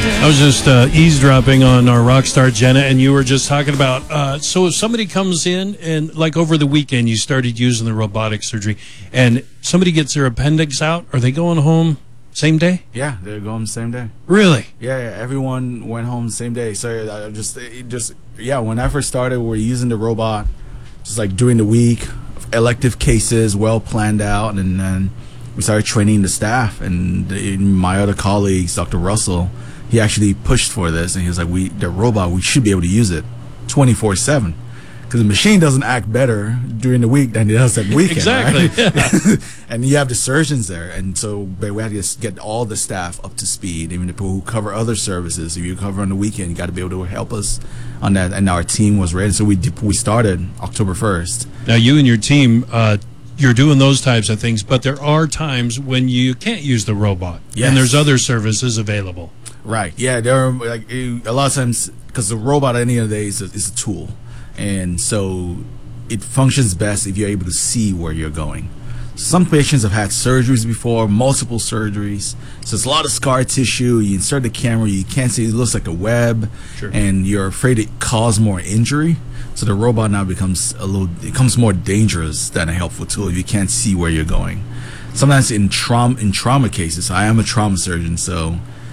I was just eavesdropping on our rock star Jenna, and you were just talking about, so if somebody comes in and, like, over the weekend, you started using the robotic surgery, and somebody gets their appendix out, are they going home same day? Yeah, they're going the same day. Really? Yeah, everyone went home the same day. So when I first started, we were using the robot just like during the week, elective cases, well planned out, and then we started training the staff. And my other colleagues, Dr. Russell, he actually pushed for this, and he was like, the robot, we should be able to use it 24/7. Because the machine doesn't act better during the week than it does at weekend. Exactly. Right? Yeah. And you have the surgeons there, and so we had to get all the staff up to speed, even the people who cover other services. If you cover on the weekend, you got to be able to help us on that. And our team was ready, so we started October 1st. Now, you and your team, you're doing those types of things, but there are times when you can't use the robot, yes. And there's other services available. Right. Yeah. There are a lot of times, because the robot at the end of the day is a tool. And so it functions best if you're able to see where you're going. Some patients have had surgeries before, multiple surgeries. So it's a lot of scar tissue. You insert the camera, you can't see, it looks like a web. Sure. And you're afraid it causes more injury. So the robot now becomes more dangerous than a helpful tool if you can't see where you're going. Sometimes in trauma cases, I am a trauma surgeon, so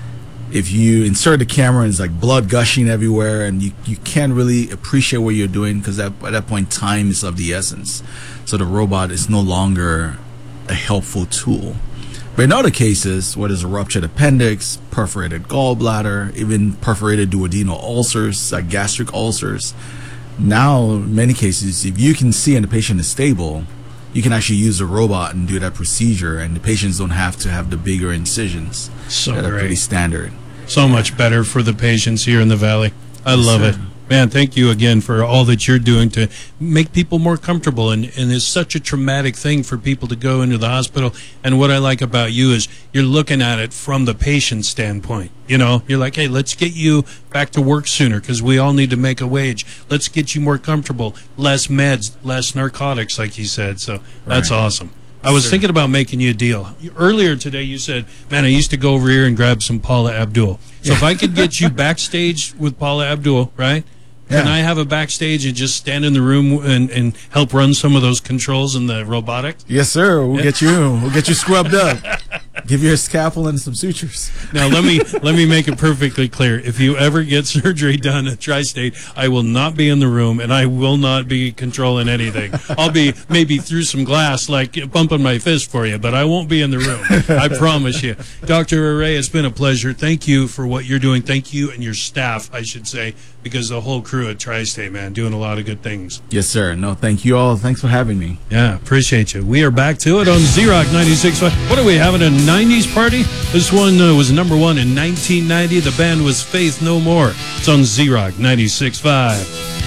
if you insert the camera and it's like blood gushing everywhere, and you can't really appreciate what you're doing, because at that point time is of the essence. So the robot is no longer a helpful tool. But in other cases, where there's a ruptured appendix, perforated gallbladder, even perforated duodenal ulcers, like gastric ulcers, now in many cases, if you can see and the patient is stable, you can actually use a robot and do that procedure, and the patients don't have to have the bigger incisions that are pretty standard. So much better for the patients here in the Valley. I love it. Man, thank you again for all that you're doing to make people more comfortable. And it's such a traumatic thing for people to go into the hospital. And what I like about you is you're looking at it from the patient standpoint. You know, you're like, hey, let's get you back to work sooner, because we all need to make a wage. Let's get you more comfortable. Less meds, less narcotics, like you said. So that's awesome. I was thinking about making you a deal. Earlier today you said, man, I used to go over here and grab some Paula Abdul. So if I could get you backstage with Paula Abdul, right? Can I have a backstage and just stand in the room and help run some of those controls in the robotics? Yes, sir. We'll get you scrubbed up. Give you a scalpel and some sutures. Now let me make it perfectly clear. If you ever get surgery done at Tri-State, I will not be in the room, and I will not be controlling anything. I'll be maybe through some glass, like bumping my fist for you, but I won't be in the room. I promise you. Dr. Array, it's been a pleasure. Thank you for what you're doing. Thank you and your staff, I should say, because the whole crew at Tri-State, man, doing a lot of good things. Yes, sir. No, thank you all. Thanks for having me. Yeah, appreciate you. We are back to it on Z-Rock 96.5. What are we, having a 90s party? This one was number one in 1990. The band was Faith No More. It's on Z-Rock 96.5.